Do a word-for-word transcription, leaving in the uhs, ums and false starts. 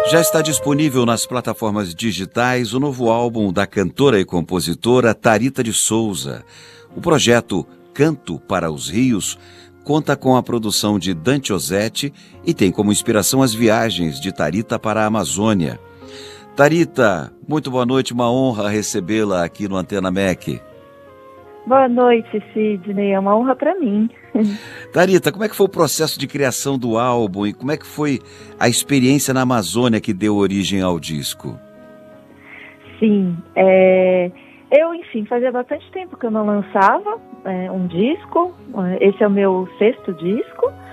Já está disponível nas plataformas digitais o novo álbum da cantora e compositora Tharita de Souza. O projeto Canto para os Rios conta com a produção de Dante Ozzetti e tem como inspiração as viagens de Tharita para a Amazônia. Tharita, muito boa noite, uma honra recebê-la aqui no Antena M E C. Boa noite, Sidney, é uma honra para mim. Tharita, como é que foi o processo de criação do álbum e como é que foi a experiência na Amazônia que deu origem ao disco? Sim, é, eu, enfim, fazia bastante tempo que eu não lançava é, um disco, esse é o meu sexto disco,